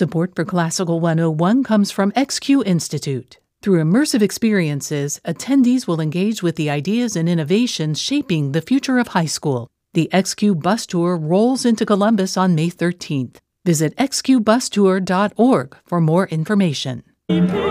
Support for Classical 101 comes from XQ Institute. Through immersive experiences, attendees will engage with the ideas and innovations shaping the future of high school. The XQ Bus Tour rolls into Columbus on May 13th. Visit xqbustour.org for more information.